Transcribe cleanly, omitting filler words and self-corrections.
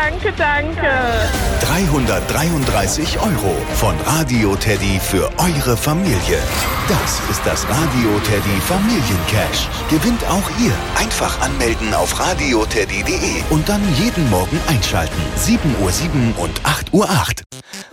danke, danke. 333 € von Radio Teddy für eure Familie. Das ist das Radio Teddy Familiencash. Gewinnt auch ihr. Einfach anmelden auf radioteddy.de und dann jeden Morgen einschalten. 7:07 und 8:08 Uhr.